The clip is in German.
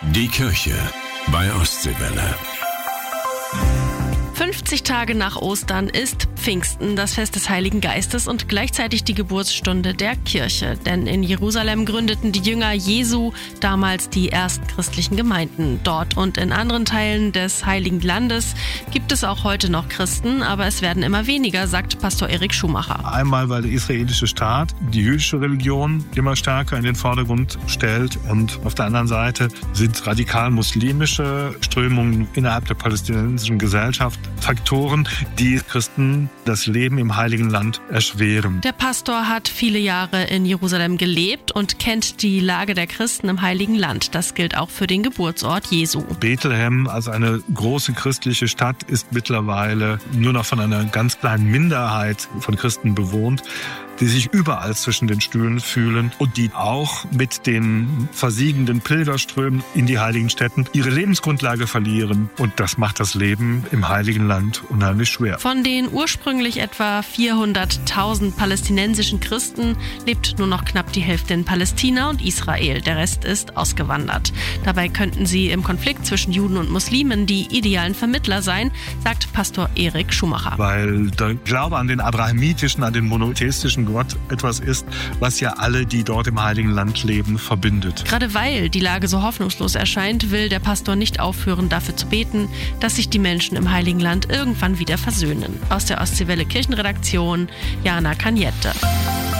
Die Kirche bei Ostseewelle. 50 Tage nach Ostern ist Pfingsten, das Fest des Heiligen Geistes und gleichzeitig die Geburtsstunde der Kirche. Denn in Jerusalem gründeten die Jünger Jesu damals die ersten christlichen Gemeinden. Dort und in anderen Teilen des Heiligen Landes gibt es auch heute noch Christen, aber es werden immer weniger, sagt Pastor Erik Schumacher. Einmal, weil der israelische Staat die jüdische Religion immer stärker in den Vordergrund stellt und auf der anderen Seite sind radikal muslimische Strömungen innerhalb der palästinensischen Gesellschaft Faktoren, die Christen das Leben im Heiligen Land erschweren. Der Pastor hat viele Jahre in Jerusalem gelebt und kennt die Lage der Christen im Heiligen Land. Das gilt auch für den Geburtsort Jesu. Bethlehem als eine große christliche Stadt ist mittlerweile nur noch von einer ganz kleinen Minderheit von Christen bewohnt, die sich überall zwischen den Stühlen fühlen und die auch mit den versiegenden Pilgerströmen in die heiligen Städten ihre Lebensgrundlage verlieren. Und das macht das Leben im Heiligen Land unheimlich schwer. Von den ursprünglich etwa 400.000 palästinensischen Christen lebt nur noch knapp die Hälfte in Palästina und Israel. Der Rest ist ausgewandert. Dabei könnten sie im Konflikt zwischen Juden und Muslimen die idealen Vermittler sein, sagt Pastor Erik Schumacher. Weil der Glaube an den abrahamitischen, an den monotheistischen Gott etwas ist, was ja alle, die dort im Heiligen Land leben, verbindet. Gerade weil die Lage so hoffnungslos erscheint, will der Pastor nicht aufhören, dafür zu beten, dass sich die Menschen im Heiligen Land irgendwann wieder versöhnen. Aus der Ostseewelle Kirchenredaktion, Jana Kanjette.